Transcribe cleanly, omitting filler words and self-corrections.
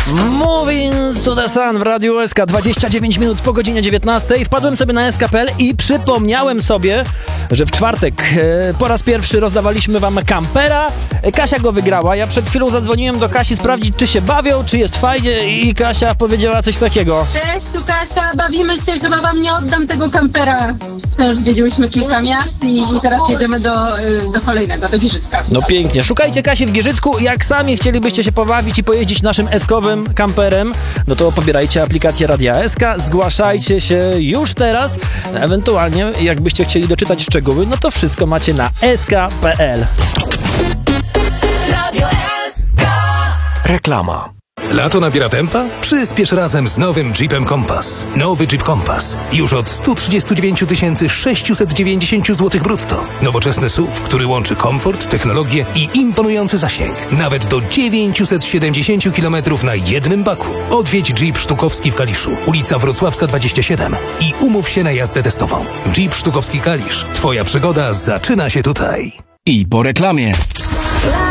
Moving to the Sun w Radiu SK, 29 minut po godzinie 19. Wpadłem sobie na SK.pl i przypomniałem sobie, że w czwartek po raz pierwszy rozdawaliśmy wam kampera. Kasia go wygrała. Ja przed chwilą zadzwoniłem do Kasi sprawdzić, czy się bawią, czy jest fajnie, i Kasia powiedziała coś takiego. Cześć, tu Kasia, bawimy się, chyba wam nie oddam tego kampera. To już zwiedziłyśmy kilka miast i teraz jedziemy do kolejnego, do Giżycka. No pięknie. Szukajcie Kasi w Giżycku. Jak sami chcielibyście się pobawić i pojeździć naszym eskowym kamperem, no to pobierajcie aplikację Radia SK, zgłaszajcie się już teraz. Ewentualnie, jakbyście chcieli doczytać szczegóły, no to wszystko macie na sk.pl. Radio SK. Reklama. Lato nabiera tempa? Przyspiesz razem z nowym Jeepem Compass. Nowy Jeep Compass. Już od 139 690 zł brutto. Nowoczesny SUV, który łączy komfort, technologię i imponujący zasięg. Nawet do 970 km na jednym baku. Odwiedź Jeep Sztukowski w Kaliszu. Ulica Wrocławska 27 i umów się na jazdę testową. Jeep Sztukowski Kalisz. Twoja przygoda zaczyna się tutaj. I po reklamie.